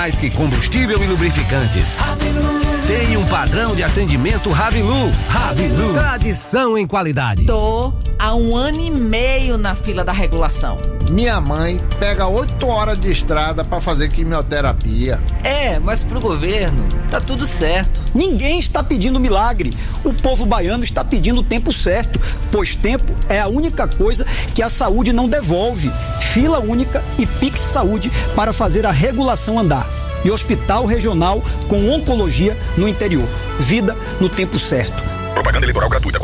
mais que combustível e lubrificantes. Tem um padrão de atendimento Ravilu. Ravilu, tradição em qualidade. Tô há 1 ano e meio na fila da regulação. Minha mãe pega 8 horas de estrada para fazer quimioterapia. Mas pro governo tá tudo certo. Ninguém está pedindo milagre. O povo baiano está pedindo o tempo certo, pois tempo é a única coisa que a saúde não devolve. Fila única e Pix Saúde para fazer a regulação andar. E hospital regional com oncologia no interior. Vida no tempo certo. Propaganda eleitoral gratuita.